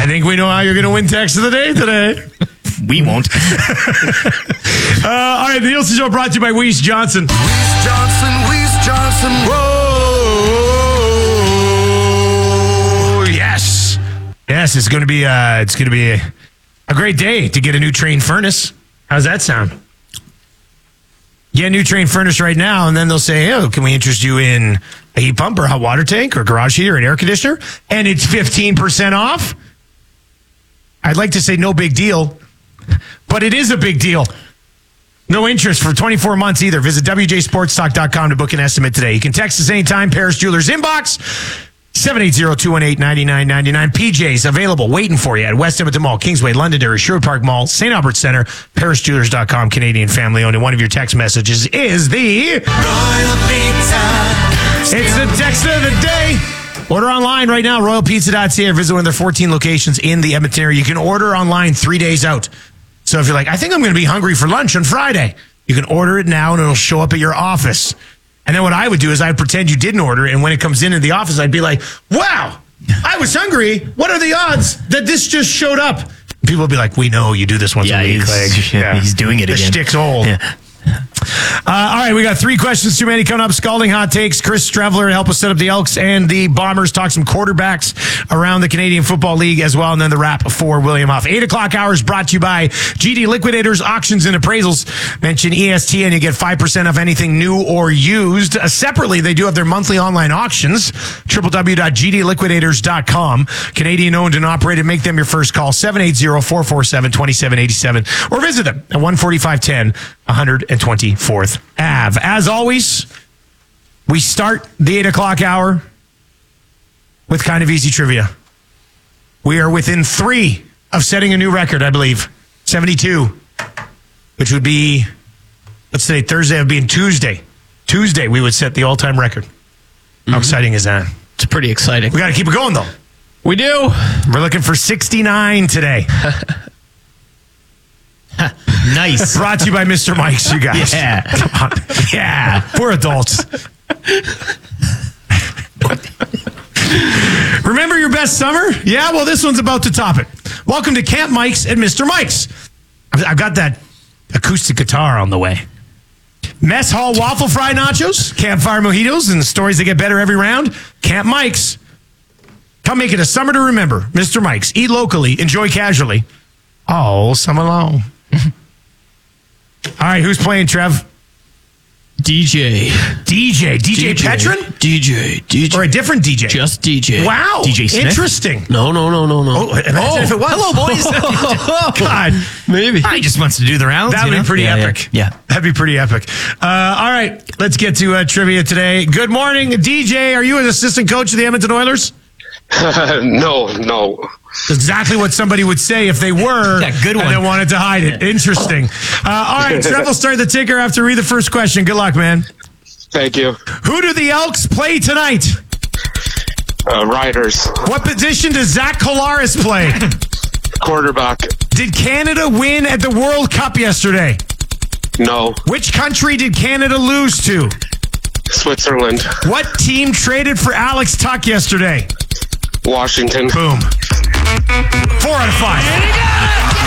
think we know how you're going to win text of the day today. We won't. All right, the Nielsen Show brought to you by Weiss Johnson. Weiss Johnson. Whoa! Yes, it's going to be a great day to get a new Trane furnace. How's that sound? Get a new Trane furnace right now, and then they'll say, "Oh, can we interest you in a heat pump or a hot water tank or garage heater or an air conditioner?" And it's 15% off. I'd like to say no big deal, but it is a big deal. No interest for 24 months either. Visit WJSportsTalk.com to book an estimate today. You can text us anytime. Paris Jewelers inbox, 780-218-9999. PJs available, waiting for you at West Edmonton Mall, Kingsway, Londonderry, Sherwood Park Mall, St. Albert Center, ParisJewelers.com, Canadian family owned. And one of your text messages is the Royal Pizza. It's the text of the day. Order online right now, royalpizza.ca, or visit one of their 14 locations in the Edmonton area. You can order online 3 days out. So if you're like, I think I'm going to be hungry for lunch on Friday, you can order it now and it'll show up at your office. And then what I would do is I'd pretend you didn't order it, and when it comes in the office, I'd be like, wow, I was hungry. What are the odds that this just showed up? People would be like, we know you do this once a week. He's doing it the again. The shtick's old. Yeah. All right, we got 3 questions too many coming up. Scalding hot takes. Chris Streveler to help us set up the Elks and the Bombers. Talk some quarterbacks around the Canadian Football League as well. And then the wrap for William Huff. 8 o'clock hours brought to you by GD Liquidators, Auctions and Appraisals. Mention EST and you get 5% off anything new or used. Separately, they do have their monthly online auctions. www.gdliquidators.com. Canadian owned and operated. Make them your first call. 780-447-2787. Or visit them at 14510 124th Ave. As always, we start the 8 o'clock hour with kind of easy trivia. We are within 3 of setting a new record, I believe. 72, which would be, let's say Thursday would be Tuesday. Tuesday, we would set the all-time record. How exciting is that? It's pretty exciting. We got to keep it going, though. We do. We're looking for 69 today. Nice. Brought to you by Mr. Mike's, you guys. Yeah. Come on. Yeah. We're adults. Remember your best summer? Yeah, well, this one's about to top it. Welcome to Camp Mike's at Mr. Mike's. I've got that acoustic guitar on the way. Mess Hall waffle fry nachos, campfire mojitos, and stories that get better every round. Camp Mike's. Come make it a summer to remember. Mr. Mike's. Eat locally, enjoy casually. All summer long. All right, who's playing, Trev? DJ Petrin? DJ. Or a different DJ? Just DJ. Wow. DJ Smith? Interesting. No. Oh, imagine if it was. Hello, boys. God. Maybe. He just wants to do the rounds. That would be pretty epic. Yeah. That'd be pretty epic. All right, let's get to trivia today. Good morning, DJ. Are you an assistant coach of the Edmonton Oilers? No. That's exactly what somebody would say if they were. Yeah, good one. And they wanted to hide it. Interesting. All right, Trev will start the ticker after read the first question. Good luck, man. Thank you. Who do the Elks play tonight? Riders. What position does Zach Collaros play? Quarterback. Did Canada win at the World Cup yesterday? No. Which country did Canada lose to? Switzerland. What team traded for Alex Tuck yesterday? Washington. Boom. 4 out of 5.